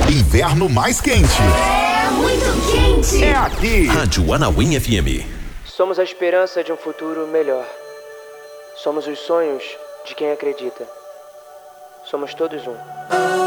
Inverno mais quente. É muito quente. É aqui. Rádio Anauim FM. Somos a esperança de um futuro melhor. Somos os sonhos de quem acredita. Somos todos um.